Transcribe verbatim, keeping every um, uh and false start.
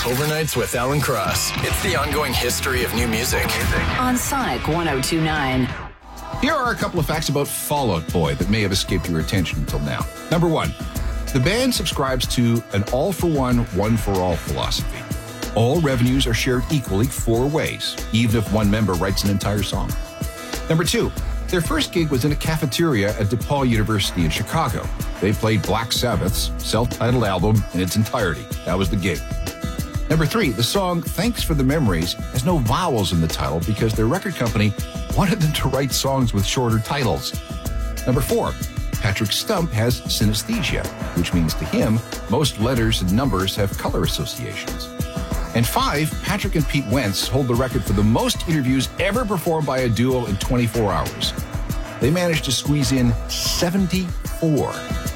Overnights with Alan Cross. It's the ongoing history of new music. On Sonic one oh two point nine. Here are a couple of facts about Fall Out Boy that may have escaped your attention until now. Number one, the band subscribes to an all-for-one, one-for-all philosophy. All revenues are shared equally four ways, even if one member writes an entire song. Number two, their first gig was in a cafeteria at DePaul University in Chicago. They played Black Sabbath's self-titled album in its entirety. That was the gig. Number three, the song Thanks for the Memories has no vowels in the title because their record company wanted them to write songs with shorter titles. Number four, Patrick Stump has synesthesia, which means to him, most letters and numbers have color associations. And five, Patrick and Pete Wentz hold the record for the most interviews ever performed by a duo in twenty-four hours. They managed to squeeze in seventy-four.